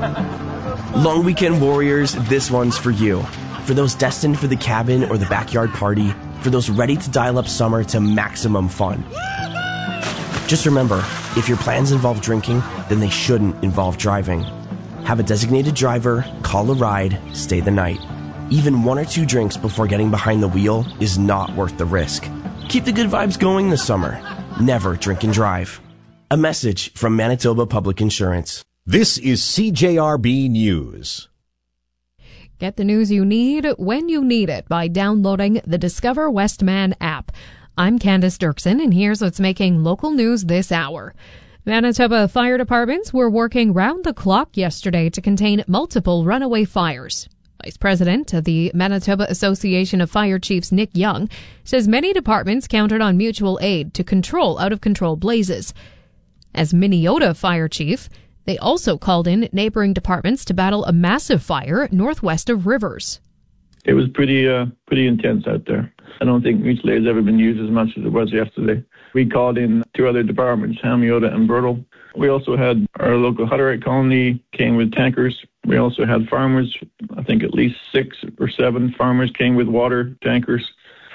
Long weekend warriors, this one's for you. For those destined for the cabin or the backyard party, for those ready to dial up summer to maximum fun. Just remember, if your plans involve drinking, then they shouldn't involve driving. Have a designated driver, call a ride, stay the night. Even 1 or 2 drinks before getting behind the wheel is not worth the risk. Keep the good vibes going this summer. Never drink and drive. A message from Manitoba Public Insurance. This is CJRB News. Get the news you need when you need it by downloading the Discover Westman app. I'm Candace Dirksen, and here's what's making local news this hour. Manitoba fire departments were working round the clock yesterday to contain multiple runaway fires. Vice President of the Manitoba Association of Fire Chiefs, Nick Young, says many departments counted on mutual aid to control out-of-control blazes. As Minneota Fire Chief, they also called in neighboring departments to battle a massive fire northwest of Rivers. It was pretty intense out there. I don't think mutual aid has ever been used as much as it was yesterday. We called in 2 other departments, Hamiota and Birtle. We also had our local Hutterite colony came with tankers. We also had farmers, I think at least 6 or 7 farmers came with water tankers.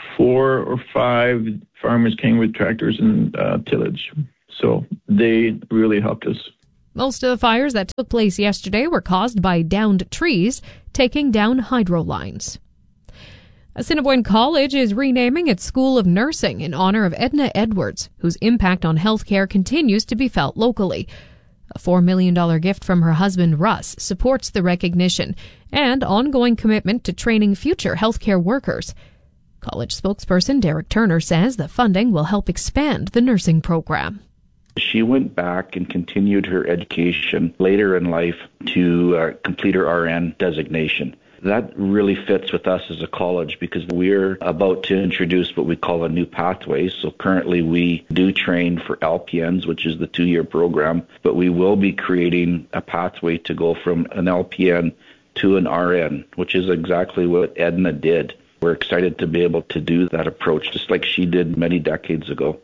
4 or 5 farmers came with tractors and tillage. So they really helped us. Most of the fires that took place yesterday were caused by downed trees taking down hydro lines. Assiniboine College is renaming its School of Nursing in honor of Edna Edwards, whose impact on healthcare continues to be felt locally. A $4 million gift from her husband, Russ, supports the recognition and ongoing commitment to training future healthcare workers. College spokesperson Derek Turner says the funding will help expand the nursing program. She went back and continued her education later in life to complete her RN designation. That really fits with us as a college because we're about to introduce what we call a new pathway. So currently we do train for LPNs, which is the 2-year program, but we will be creating a pathway to go from an LPN to an RN, which is exactly what Edna did. We're excited to be able to do that approach, just like she did many decades ago.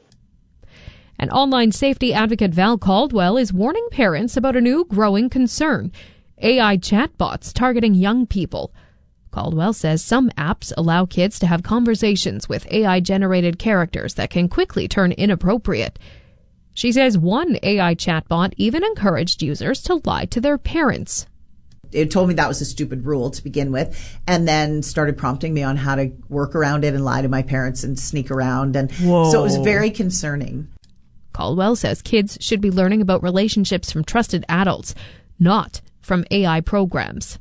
An online safety advocate, Val Caldwell, is warning parents about a new growing concern: AI chatbots targeting young people. Caldwell says some apps allow kids to have conversations with AI-generated characters that can quickly turn inappropriate. She says one AI chatbot even encouraged users to lie to their parents. It told me that was a stupid rule to begin with, and then started prompting me on how to work around it and lie to my parents and sneak around. And so it was very concerning. Caldwell says kids should be learning about relationships from trusted adults, not from AI programs.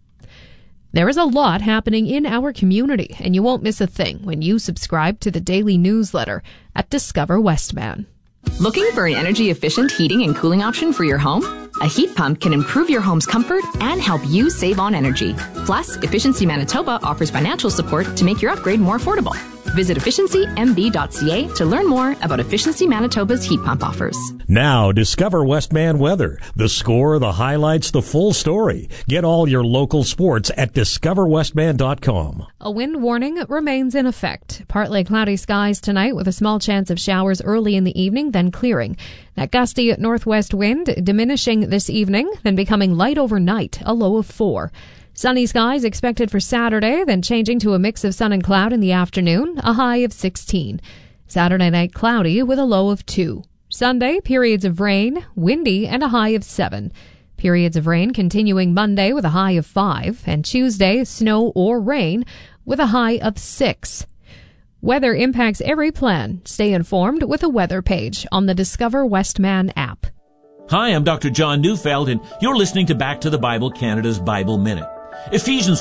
There is a lot happening in our community, and you won't miss a thing when you subscribe to the daily newsletter at Discover Westman. Looking for an energy-efficient heating and cooling option for your home? A heat pump can improve your home's comfort and help you save on energy. Plus, Efficiency Manitoba offers financial support to make your upgrade more affordable. Visit efficiencymb.ca to learn more about Efficiency Manitoba's heat pump offers. Now, Discover Westman Weather. The score, the highlights, the full story. Get all your local sports at discoverwestman.com. A wind warning remains in effect. Partly cloudy skies tonight with a small chance of showers early in the evening, then clearing. That gusty northwest wind diminishing this evening, then becoming light overnight, a low of 4. Sunny skies expected for Saturday, then changing to a mix of sun and cloud in the afternoon, a high of 16. Saturday night cloudy with a low of 2. Sunday, periods of rain, windy, and a high of 7. Periods of rain continuing Monday with a high of 5, and Tuesday, snow or rain with a high of 6. Weather impacts every plan. Stay informed with a weather page on the Discover Westman app. Hi, I'm Dr. John Neufeld, and you're listening to Back to the Bible Canada's Bible Minute. Ephesians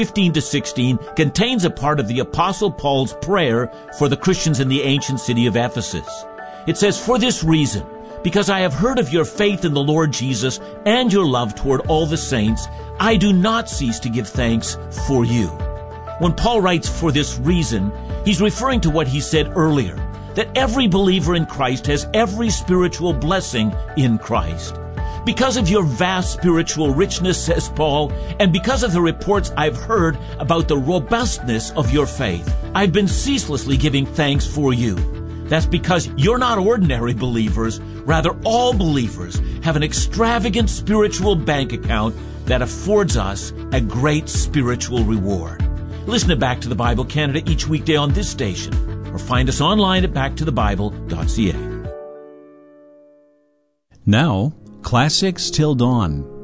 1:15-16 contains a part of the Apostle Paul's prayer for the Christians in the ancient city of Ephesus. It says, "For this reason, because I have heard of your faith in the Lord Jesus and your love toward all the saints, I do not cease to give thanks for you." When Paul writes "for this reason," he's referring to what he said earlier, that every believer in Christ has every spiritual blessing in Christ. Because of your vast spiritual richness, says Paul, and because of the reports I've heard about the robustness of your faith, I've been ceaselessly giving thanks for you. That's because you're not ordinary believers. Rather, all believers have an extravagant spiritual bank account that affords us a great spiritual reward. Listen to Back to the Bible Canada each weekday on this station, or find us online at backtothebible.ca. Now, Classics Till Dawn.